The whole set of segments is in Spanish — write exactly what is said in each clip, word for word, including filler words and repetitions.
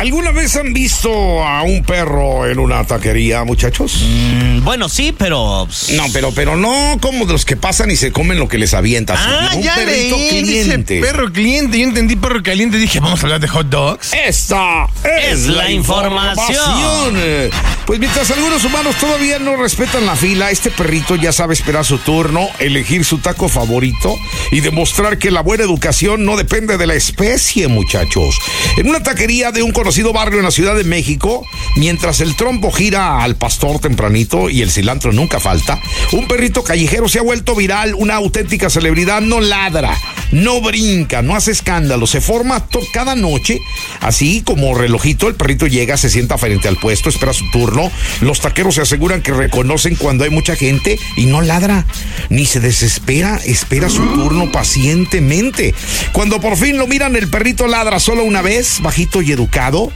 ¿Alguna vez han visto a un perro en una taquería, muchachos? Mm, bueno, sí, pero... No, pero, pero no como de los que pasan y se comen lo que les avientas. Ah, un ya perrito leí, cliente. dice perro cliente. Yo entendí perro caliente, dije, vamos a hablar de hot dogs. Esta es, es la, la información. información. Pues mientras algunos humanos todavía no respetan la fila, este perrito ya sabe esperar su turno, elegir su taco favorito y demostrar que la buena educación no depende de la especie, muchachos. En una taquería de un conocido barrio en la Ciudad de México, mientras el trompo gira al pastor tempranito y el cilantro nunca falta, un perrito callejero se ha vuelto viral, una auténtica celebridad. No ladra, no brinca, no hace escándalo, se forma to- cada noche, así como relojito. El perrito llega, se sienta frente al puesto, espera su turno. Los taqueros se aseguran que reconocen cuando hay mucha gente y no ladra, ni se desespera, espera su turno pacientemente. Cuando por fin lo miran, el perrito ladra solo una vez, bajito y educado,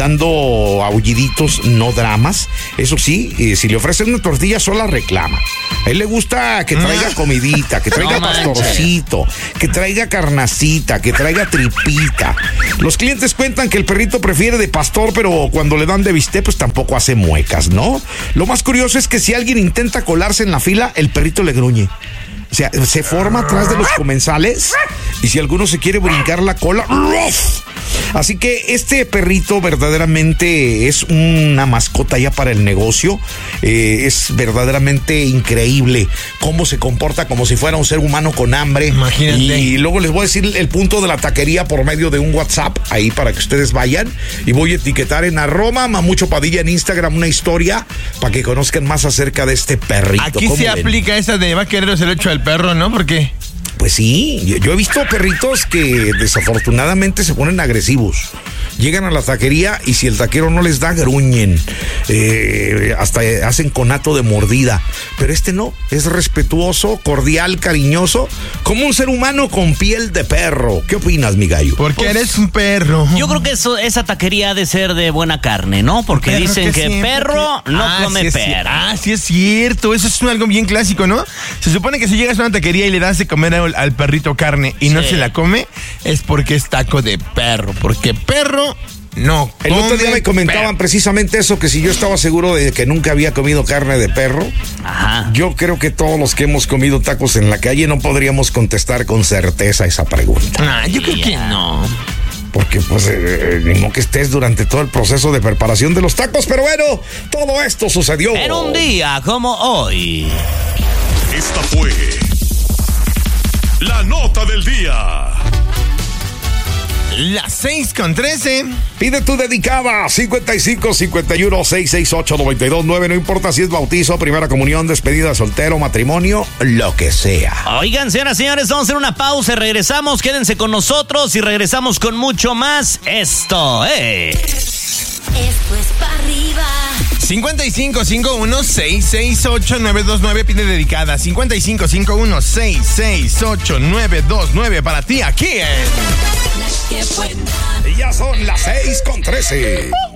dando aulliditos, no dramas. Eso sí, eh, si le ofrecen una tortilla sola, reclama. A él le gusta que traiga comidita, que traiga No pastorcito, que traiga carnacita, que traiga tripita. Los clientes cuentan que el perrito prefiere de pastor, pero cuando le dan de bistec, pues tampoco hace muecas, ¿no? Lo más curioso es que si alguien intenta colarse en la fila, el perrito le gruñe. O sea, se forma atrás de los comensales y si alguno se quiere brincar la cola, ¡ruf! Así que este perrito verdaderamente es una mascota ya para el negocio. Eh, es verdaderamente increíble cómo se comporta como si fuera un ser humano con hambre. Imagínate. Y luego les voy a decir el punto de la taquería por medio de un WhatsApp ahí para que ustedes vayan. Y voy a etiquetar en arroba Mamucho Padilla en Instagram una historia para que conozcan más acerca de este perrito. Aquí ¿Cómo se ven? aplica esa de va a querer el hecho al perro, ¿no? Porque Pues sí, yo, yo he visto perritos que desafortunadamente se ponen agresivos. Llegan a la taquería y si el taquero no les da, gruñen. Eh, hasta hacen conato de mordida. Pero este no, es respetuoso, cordial, cariñoso, como un ser humano con piel de perro. ¿Qué opinas, mi gallo? porque Pues, eres un perro. Yo creo que eso, esa taquería ha de ser de buena carne, ¿no? Porque Perro dicen que, siempre perro que- no Ah, come sí es perro. ci- Ah, sí es cierto. Eso es un algo bien clásico, ¿no? Se supone que si llegas a una taquería y le das de comer al, al perrito carne y no Sí. se la come, es porque es taco de perro. Porque perro no El otro día come me comentaban perro. precisamente eso, que si yo estaba seguro de que nunca había comido carne de perro. Ajá. Yo creo que todos los que hemos comido tacos en la calle no podríamos contestar con certeza esa pregunta. Nah, yo creo que no. Porque pues eh, ni modo que estés durante todo el proceso de preparación de los tacos. Pero bueno, todo esto sucedió En un día como hoy. Esta fue la nota del día. Las seis con trece. Pide tu dedicada cincuenta y cinco, cincuenta y uno, seiscientos sesenta y ocho, noventa y dos nueve. No importa si es bautizo, primera comunión, despedida, soltero, matrimonio, lo que sea. Oigan, señoras y señores, vamos a hacer una pausa y regresamos. Quédense con nosotros y regresamos con mucho más. Esto es... Esto es pa' arriba. cincuenta y cinco, cincuenta y uno, seiscientos sesenta y ocho, novecientos veintinueve pide dedicada. cincuenta y cinco, cincuenta y uno, seiscientos sesenta y ocho, novecientos veintinueve para ti aquí en... Qué buena. Y ya son las seis con trece.